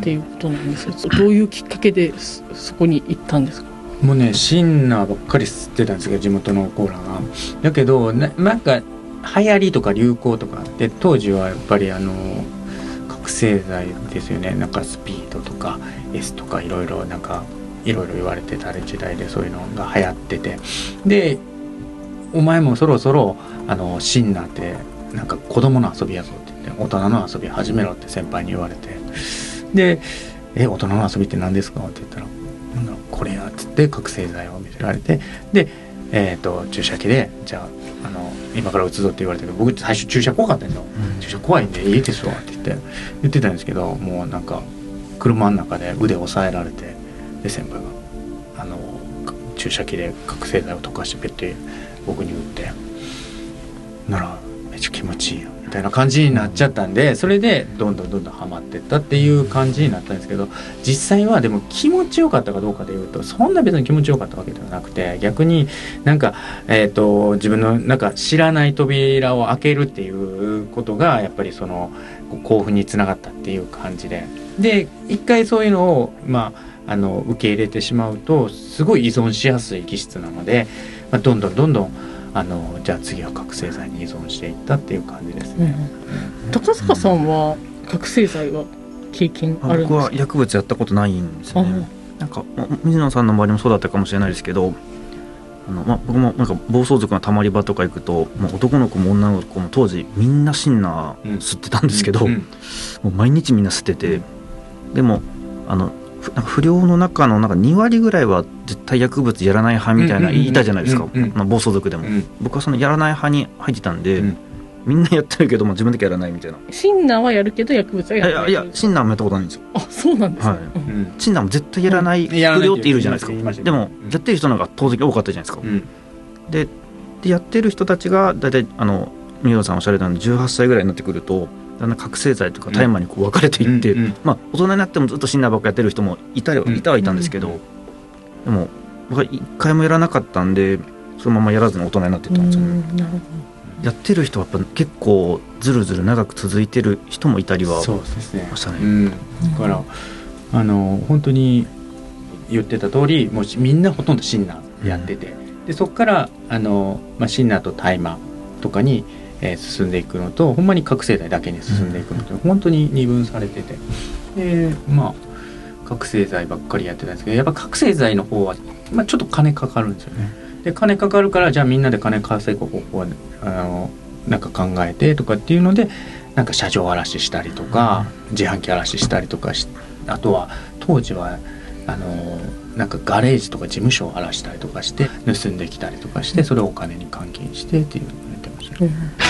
っていうことなんですけど、どういうきっかけでそこに行ったんですか？ もうねシンナーばっかり吸ってたんですけど、地元のコーラが。だけどなんか流行りとか流行とかで、当時はやっぱり覚醒剤ですよね。なんかスピードとか S とかいろいろ言われてた時代で、そういうのが流行ってて、でお前もそろそろシンナーってなんか子供の遊びやぞって言って、大人の遊び始めろって先輩に言われて、で大人の遊びって何ですかって言ったら、これやっつって覚醒剤を見せられて、で注射器でじゃあ今から打つぞって言われたけど、僕最初注射怖かったんですよ。注射怖いんでいいですわって言ってたんですけど、もうなんか車の中で腕を押さえられて、で先輩が注射器で覚醒剤を溶かしてペッて僕に打って、ならめっちゃ気持ちいいよみたいな感じになっちゃったんで、それでどんどんハマってったっていう感じになったんですけど、実際はでも気持ちよかったかどうかでいうと、そんな別に気持ちよかったわけではなくて、逆になんか自分のなんか知らない扉を開けるっていうことがやっぱりその興奮につながったっていう感じで、一回そういうのを受け入れてしまうとすごい依存しやすい気質なので、どんどんじゃあ次は覚醒剤に依存していったっていう感じですね。 高塚さんは覚醒剤は経験あるんですか？ 僕は薬物やったことないんですよね。なんか水野さんの周りもそうだったかもしれないですけど、僕もなんか暴走族のたまり場とか行くと、もう男の子も女の子も当時みんなシンナー吸ってたんですけど、もう毎日みんな吸ってて、でもなんか不良の中のなんか2割ぐらいは絶対薬物やらない派みたいな、いたじゃないですか、暴走族でも。僕はそのやらない派に入ってたんで、みんなやってるけども自分だけやらないみたいな。 シンナーはやるけど薬物はやらない。 いやシンナーもやったことないんですよ。 あ、そうなんですか。 シンナーも絶対やらない不良っているじゃないですか。でもやってる人の方が当然多かったじゃないですか。でやってる人たちがだいたい三浦さんおっしゃられたように18歳ぐらいになってくると、だんだん覚醒剤とか大麻にこう分かれていって、大人になってもずっとシンナーばっかやってる人もいたんですけど、でも僕は一回もやらなかったんで、そのままやらずに大人になっていったんですよね。やってる人はやっぱ結構ずるずる長く続いてる人もいたりはましたね。 だから本当に言ってた通り、もうみんなほとんどシンナーやってて、でそこからシンナーと大麻とかに進んでいくのと、ほんまに覚醒剤だけに進んでいくのと、本当に二分されてて、で覚醒剤ばっかりやってたんですけど、やっぱ覚醒剤の方は、ちょっと金かかるんですよね。で金かかるから、じゃあみんなで金稼ぐ方法はなんか考えてとかっていうので、なんか車上荒らししたりとか、自販機荒らししたりとかあとは当時はなんかガレージとか事務所を荒らしたりとかして盗んできたりとかして、それをお金に換金してっていうのをやってましたね。